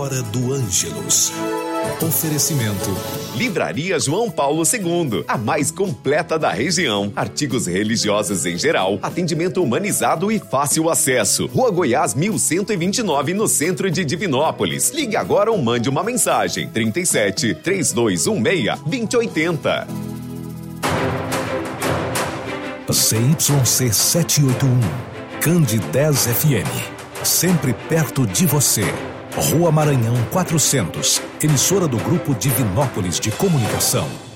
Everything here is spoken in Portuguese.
Hora do Ângelus. Oferecimento. Livraria João Paulo II, a mais completa da região. Artigos religiosos em geral, atendimento humanizado e fácil acesso. Rua Goiás 1129, no centro de Divinópolis. Ligue agora ou mande uma mensagem. 37 3216 2080. ZYC 781, Candidez FM, sempre perto de você. Rua Maranhão 400, emissora do Grupo Divinópolis de Comunicação.